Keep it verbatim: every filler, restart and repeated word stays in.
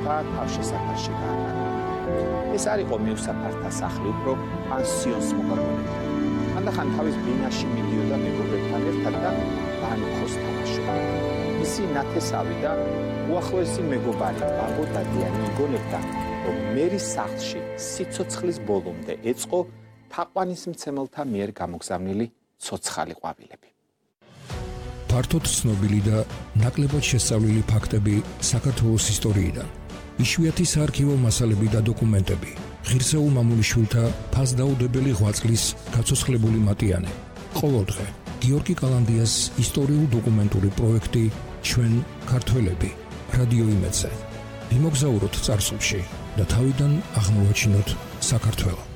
და თავშესაფარში გაატარა. ეს არ იყო მევსაფართა სახლი, უფრო პანსიონს მოგაგონებდა. ხანდახან თავის ბინაში მიდიოდა მეგობრებთან ერთად და ბანქოს თამაშობდა. მისი ნათესავი და უახლოესი მეგობარი ბაბო დადიანი იგონებდა, რომ მერის სახლში სიცოცხლის ბოლომდე ეწყო თაყვანისმცემელთა მიერ გამოგზავნილი ცოცხალი ყვავილები. ფართოდ ცნობილი და ნაკლებად შესწავლილი ფაქტები საქართველოს ისტორიიდან. იშვიათი საარქივო მასალები და დოკუმენტები. ღირსეულ მამულიშვილთა ფასდაუდებელი ღვაწლის გაცოცხლებული მატიანე. ყოველდღე გიორგი კალანდიას ისტორიულ-დოკუმენტური პროექტი ჩვენ ქართველები რადიო იმედზე. იმოგზაუროთ წარსულში და თავიდან აღმოვაჩინოთ საქართველო.